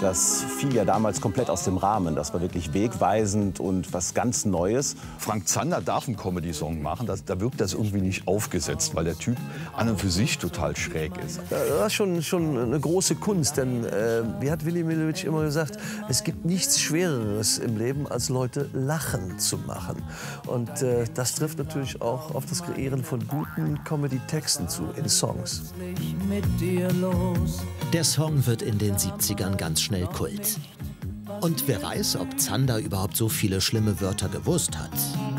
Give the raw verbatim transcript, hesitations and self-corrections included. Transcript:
Das fiel ja damals komplett aus dem Rahmen. Das war wirklich wegweisend und was ganz Neues. Frank Zander darf einen Comedy-Song machen, das, da wirkt das irgendwie nicht aufgesetzt, weil der Typ an und für sich total schräg ist. Das ist schon, schon eine große Kunst, denn äh, wie hat Willy Millowitsch immer gesagt, es gibt nichts Schwereres im Leben, als Leute lachen zu machen. Und äh, das trifft natürlich auch auf das Kreieren von guten Comedy-Texten zu in Songs. Der Song wird in den siebzigern ganz schnell Kult. Und wer weiß, ob Zander überhaupt so viele schlimme Wörter gewusst hat.